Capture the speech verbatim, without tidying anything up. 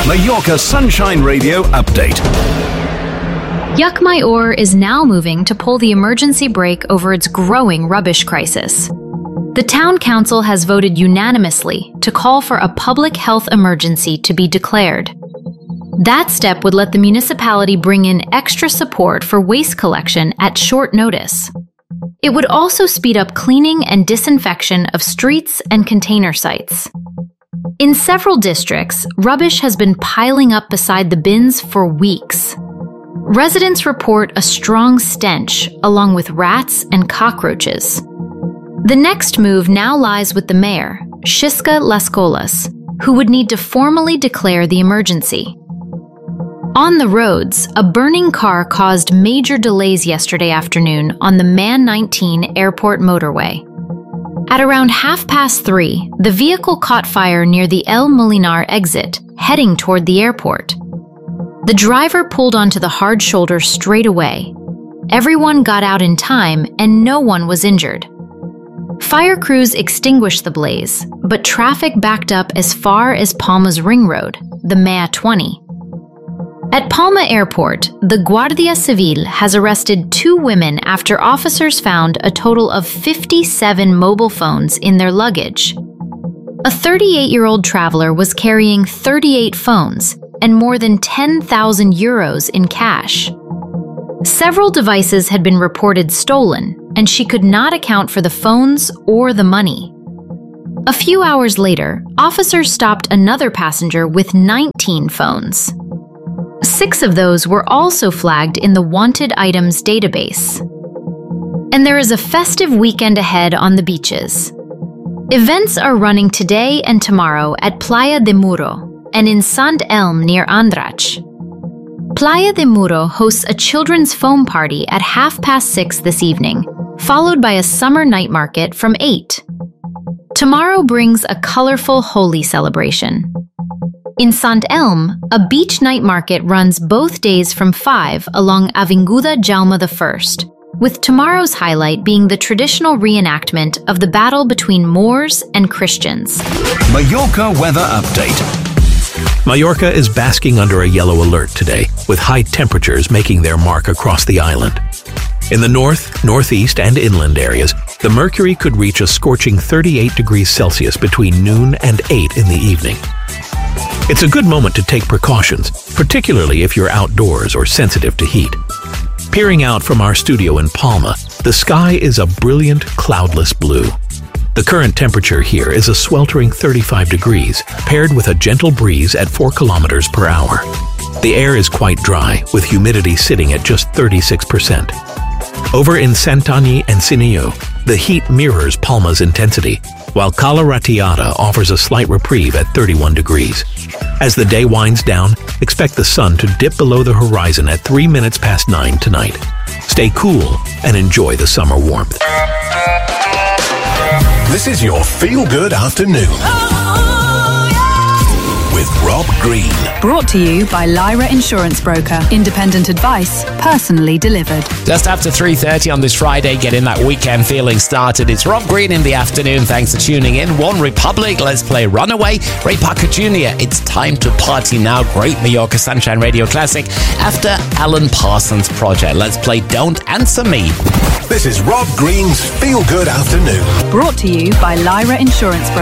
Mallorca Sunshine Radio Update. Llucmajor is now moving to pull the emergency brake over its growing rubbish crisis. The town council has voted unanimously to call for a public health emergency to be declared. That step would let the municipality bring in extra support for waste collection at short notice. It would also speed up cleaning and disinfection of streets and container sites. In several districts, rubbish has been piling up beside the bins for weeks. Residents report a strong stench, along with rats and cockroaches. The next move now lies with the mayor, Xisca Las Colas, who would need to formally declare the emergency. On the roads, a burning car caused major delays yesterday afternoon on the Man nineteen airport motorway. At around half past three, the vehicle caught fire near the El Molinar exit, heading toward the airport. The driver pulled onto the hard shoulder straight away. Everyone got out in time and no one was injured. Fire crews extinguished the blaze, but traffic backed up as far as Palma's ring road, the M E A twenty. At Palma Airport, the Guardia Civil has arrested two women after officers found a total of fifty-seven mobile phones in their luggage. A thirty-eight-year-old traveler was carrying thirty-eight phones and more than ten thousand euros in cash. Several devices had been reported stolen, and she could not account for the phones or the money. A few hours later, officers stopped another passenger with nineteen phones. Six of those were also flagged in the wanted items database. And there is a festive weekend ahead on the beaches. Events are running today and tomorrow at Playa de Muro and in Sant Elm near Andratx. Playa de Muro hosts a children's foam party at half past six this evening, followed by a summer night market from eight. Tomorrow brings a colorful Holi celebration. In Sant Elm, a beach night market runs both days from five along Avinguda Jaume the First, with tomorrow's highlight being the traditional reenactment of the battle between Moors and Christians. Mallorca Weather Update. Mallorca is basking under a yellow alert today, with high temperatures making their mark across the island. In the north, northeast, and inland areas, the mercury could reach a scorching thirty-eight degrees Celsius between noon and eight in the evening. It's a good moment to take precautions, particularly if you're outdoors or sensitive to heat. Peering out from our studio in Palma, the sky is a brilliant, cloudless blue. The current temperature here is a sweltering thirty-five degrees, paired with a gentle breeze at four kilometers per hour. The air is quite dry, with humidity sitting at just thirty-six percent. Over in Santanyí and Sineu, the heat mirrors Palma's intensity, while Cala Ratllada offers a slight reprieve at thirty-one degrees. As the day winds down, expect the sun to dip below the horizon at three minutes past nine tonight. Stay cool and enjoy the summer warmth. This is your feel-good afternoon. With Rob Green. Brought to you by Lyra Insurance Broker. Independent advice, personally delivered. Just after three thirty on this Friday, getting that weekend feeling started. It's Rob Green in the afternoon. Thanks for tuning in. One Republic, let's play Runaway. Ray Parker Junior, It's Time to Party Now. Great Mallorca Sunshine Radio classic. After Alan Parsons' project, let's play Don't Answer Me. This is Rob Green's Feel Good Afternoon. Brought to you by Lyra Insurance Broker.